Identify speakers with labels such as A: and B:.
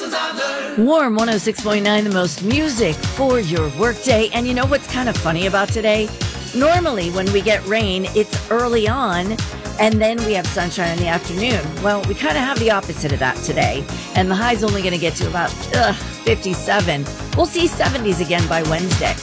A: Warm 106.9, the most music for your workday. And you know what's kind of funny about today? Normally, when we get rain, it's early on, and then we have sunshine in the afternoon. Well, we kind of have the opposite of that today, and the high's only going to get to about 57. We'll see 70s again by Wednesday.